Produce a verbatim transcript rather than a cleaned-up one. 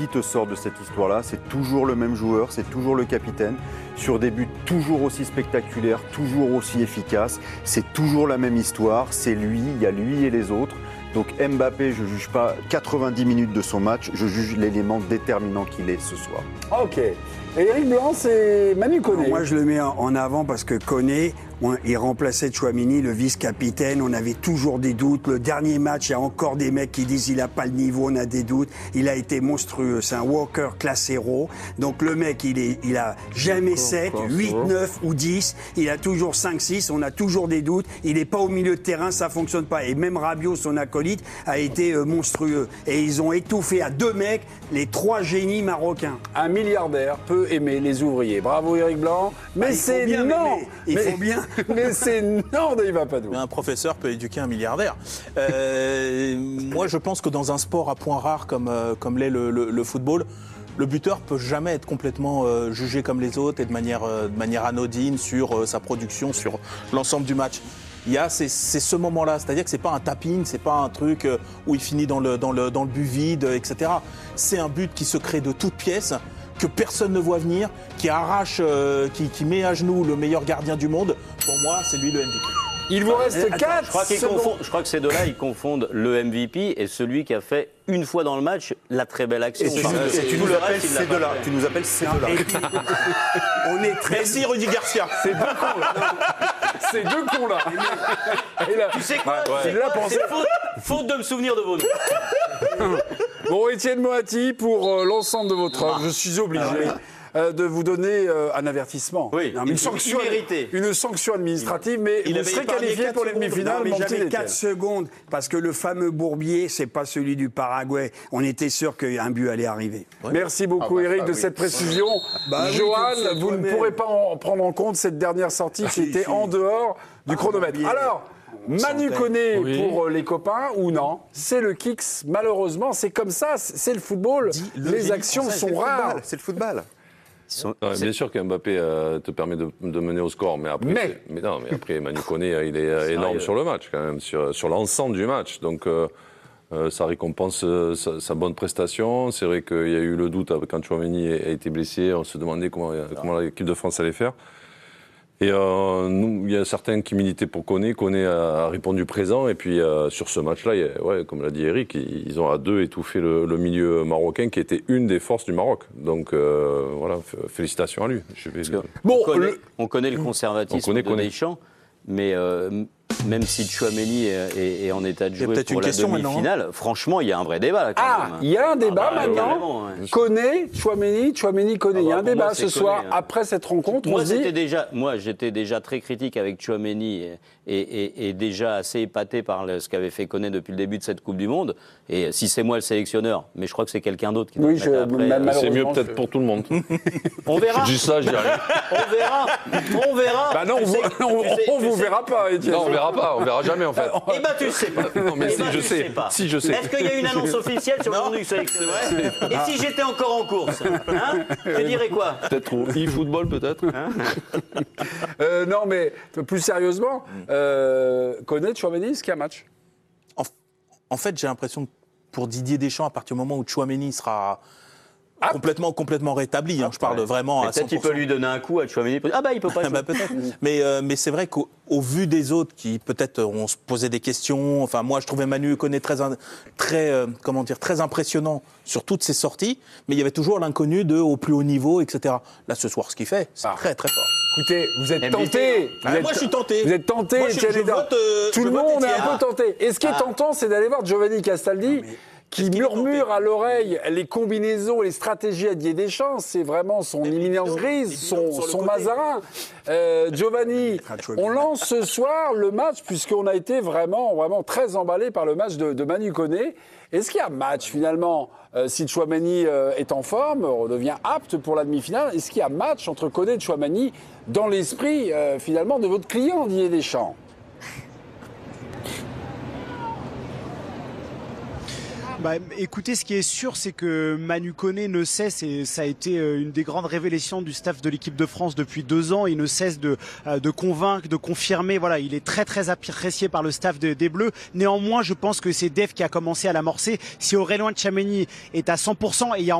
qui te sort de cette histoire-là. C'est toujours le même joueur, c'est toujours le capitaine, sur des buts toujours aussi spectaculaires, toujours aussi efficaces. C'est toujours la même histoire, c'est lui, il y a lui et les autres. Donc Mbappé, je ne juge pas quatre-vingt-dix minutes de son match, je juge l'élément déterminant qu'il est ce soir. Ok. Et Eric Blanc, c'est Manu Koné. Moi, je le mets en avant parce que Koné, on, il remplaçait Tchouaméni, le vice-capitaine. On avait toujours des doutes. Le dernier match, il y a encore des mecs qui disent qu'il n'a pas le niveau, on a des doutes. Il a été monstrueux. C'est un Walker classe héros. Donc le mec, il, est, il a jamais sept, huit, neuf ou dix. Il a toujours cinq, six. On a toujours des doutes. Il n'est pas au milieu de terrain, ça fonctionne pas. Et même Rabiot, son acolyte, a été euh, monstrueux. Et ils ont étouffé à deux mecs les trois génies marocains. Un milliardaire peut aimer les ouvriers. Bravo Eric Blanc. Mais bah, c'est bien, non. Il mais, faut bien. Mais c'est non de Yvan Padou. Un professeur peut éduquer un milliardaire. Euh, moi, je pense que dans un sport à points rares comme, euh, comme l'est le, le, le football, le buteur peut jamais être complètement euh, jugé comme les autres et de manière, euh, de manière anodine sur euh, sa production, sur l'ensemble du match. Il y a c'est, c'est ce moment-là, c'est-à-dire que c'est pas un tap-in, c'est pas un truc euh, où il finit dans le, dans, le, dans le but vide, et cetera. C'est un but qui se crée de toutes pièces, que personne ne voit venir, qui arrache, euh, qui, qui met à genoux le meilleur gardien du monde. Pour moi, c'est lui le M V P. Il vous reste quatre. Je crois, qu'ils confondent, je crois que ces deux-là, ils confondent le M V P et celui qui a fait une fois dans le match la très belle action. Et, enfin, tu, et tu, nous appelles ces deux-là. Tu nous appelles ces deux-là. On est très... Merci Rudy Garcia. C'est deux cons là. C'est deux cons là. Et là. Tu sais quoi, ouais. c'est, quoi c'est faute, faute de me souvenir de vos noms. Bon, Étienne Moati, pour euh, l'ensemble de votre œuvre, je suis obligé euh, de vous donner euh, un avertissement. Oui, non, une, sanction, une sanction administrative, mais il vous serez qualifié pour les demi-finales. Mais j'avais quatre secondes, parce que le fameux Bourbier, c'est pas celui du Paraguay. On était sûr qu'un but allait arriver. Ouais. Merci beaucoup, ah bah, Eric, ah, de oui. cette précision. Bah, Johan, oui, vous ne pourrez pas en prendre en compte cette dernière sortie qui était en dehors du chronomètre. Alors, Manu Koné oui. pour les copains ou non? C'est le kicks, malheureusement, c'est comme ça, c'est le football. Dis, le les actions français, sont rares. C'est le football. Sont... Ouais, bien sûr qu'Mbappé euh, te permet de, de mener au score, mais après, mais... mais non, mais après Manu Koné, il est euh, énorme sur le match quand même, sur, sur l'ensemble du match. Donc euh, euh, ça récompense euh, sa, sa bonne prestation. C'est vrai qu'il y a eu le doute quand Tchouaméni a été blessé. On se demandait comment, comment l'équipe de France allait faire. Et euh, nous, il y a certains qui militaient pour Koné. Koné a répondu présent. Et puis, euh, sur ce match-là, il y a, ouais, comme l'a dit Eric, ils ont à deux étouffé le, le milieu marocain qui était une des forces du Maroc. Donc, euh, voilà, félicitations à lui. Je vais... bon, on, connaît, le... on connaît le conservatisme on connaît, de connaît. Deschamps, mais euh, même si Tchouaméni est, est, est en état de jouer pour la demi-finale, franchement, il y a un vrai débat. Là, quand ah, même. il y a un débat ah, bah, maintenant. Ouais. Koné, Tchouaméni, Tchouaméni, Koné. Il ah, bah, y a un débat moi, ce soir Koné, hein. Après cette rencontre. Moi, on se dit... déjà, moi, j'étais déjà très critique avec Tchouaméni et, et, et, et déjà assez épaté par le, ce qu'avait fait Koné depuis le début de cette Coupe du Monde. Et si c'est moi le sélectionneur, mais je crois que c'est quelqu'un d'autre qui doit oui, je, après. Euh, c'est mieux peut-être je... pour tout le monde. On verra. Je dis ça, je dis rien. On verra. On verra. Bah non, on, sais, on, sais, on vous sais. verra pas, Étienne. Non, on verra pas. On verra jamais en fait. Eh ben tu sais pas. Non mais eh si ben, je sais. sais Si je sais. Est-ce qu'il y a une annonce officielle sur le nom du sélectionneur? Et si j'étais encore en course, hein, tu dirais quoi? Peut-être au e-football peut-être. Hein euh, non mais plus sérieusement, euh, Koné, Tchouaméni, est-ce qu'il y a un match? En, en fait, j'ai l'impression que pour Didier Deschamps, à partir du moment où Tchouaméni sera ah. complètement, complètement rétabli, hein, ah, je parle ouais. vraiment mais à cent pour cent. Peut-être qu'il peut lui donner un coup à Tchouaméni. Ah bah il peut pas. bah, peut-être. mais, euh, mais c'est vrai qu'au au vu des autres qui peut-être ont se posé des questions, enfin moi je trouvais Manu Koné très, très, euh, comment dire, très impressionnant sur toutes ses sorties, mais il y avait toujours l'inconnu de au plus haut niveau, et cetera. Là ce soir, ce qu'il fait, c'est ah. très très fort. Écoutez, vous êtes tenté. Ah, moi, je suis tenté. Vous êtes tenté. Moi, je, je vote, euh, Tout je le monde est un ah. peu tenté. Et ce qui est ah. tentant, c'est d'aller voir Giovanni Castaldi, non, qui murmure à l'oreille les combinaisons, les stratégies à Didier Deschamps. C'est vraiment son éminence grise, son, son Mazarin. Euh, Giovanni, on lance ce soir le match, puisqu'on a été vraiment, vraiment très emballé par le match de, de Manu Koné. Est-ce qu'il y a match finalement euh, si Tchouaméni euh, est en forme, redevient apte pour la demi-finale? Est-ce qu'il y a match entre Koné et Tchouaméni dans l'esprit euh, finalement de votre client Didier Deschamps? Bah, écoutez, ce qui est sûr, c'est que Manu Koné ne cesse, et ça a été une des grandes révélations du staff de l'équipe de France depuis deux ans, il ne cesse de, de convaincre, de confirmer. Voilà, il est très très apprécié par le staff de, des Bleus. Néanmoins, je pense que c'est Dave qui a commencé à l'amorcer. Si Aurélien Tchouaméni est à cent pour cent, et il y a